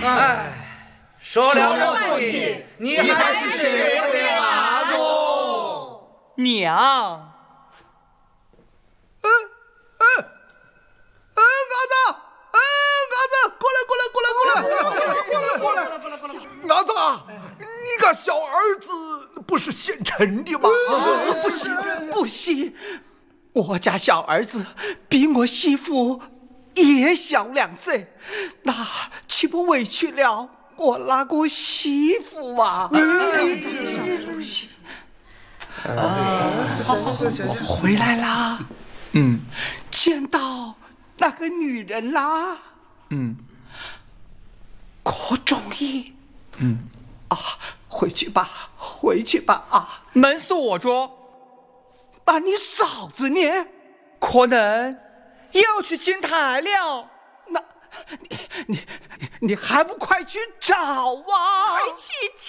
说了半天，你还是谁的儿子？ 娘。 伢子，你个小儿子不是现成的吗？ 不行，我家小儿子比我媳妇也小2岁，那岂不委屈了我那个媳妇啊？回来啦，见到那个女人啦，可中意？回去吧啊！ 门锁着。 那你嫂子呢？ 可能要去金台了。 那你还不快去找啊！ 快去